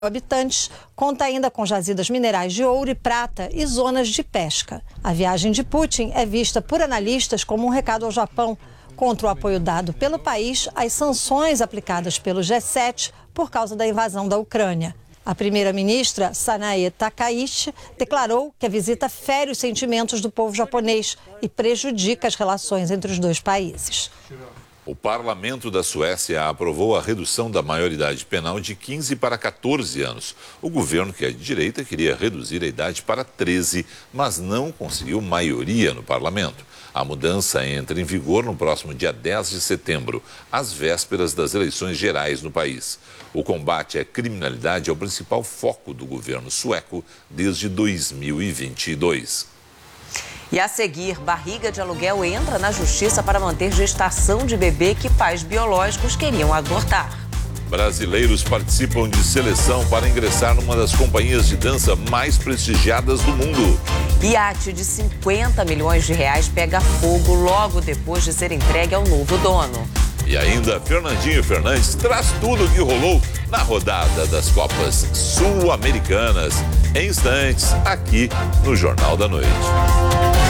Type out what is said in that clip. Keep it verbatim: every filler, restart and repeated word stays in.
habitantes, conta ainda com jazidas minerais de ouro e prata e zonas de pesca. A viagem de Putin é vista por analistas como um recado ao Japão contra o apoio dado pelo país às sanções aplicadas pelo G sete por causa da invasão da Ucrânia. A primeira-ministra, Sanae Takaichi, declarou que a visita fere os sentimentos do povo japonês e prejudica as relações entre os dois países. O parlamento da Suécia aprovou a redução da maioridade penal de quinze para quatorze anos. O governo, que é de direita, queria reduzir a idade para treze, mas não conseguiu maioria no parlamento. A mudança entra em vigor no próximo dia dez de setembro, às vésperas das eleições gerais no país. O combate à criminalidade é o principal foco do governo sueco desde dois mil e vinte e dois. E a seguir, barriga de aluguel entra na justiça para manter gestação de bebê que pais biológicos queriam abortar. Brasileiros participam de seleção para ingressar numa das companhias de dança mais prestigiadas do mundo. Iate de cinquenta milhões de reais pega fogo logo depois de ser entregue ao novo dono. E ainda, Fernandinho Fernandes traz tudo o que rolou na rodada das Copas Sul-Americanas. Em instantes, aqui no Jornal da Noite.